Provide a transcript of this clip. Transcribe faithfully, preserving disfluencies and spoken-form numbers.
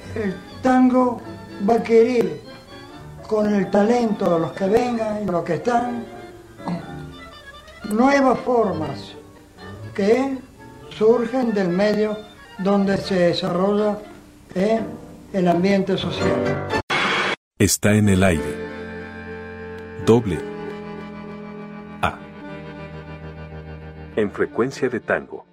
el tango va a adquirir con el talento de los que vengan y los que están nuevas formas que surgen del medio donde se desarrolla eh, el ambiente social. Está en el aire. Doble A. En Frecuencia de Tango.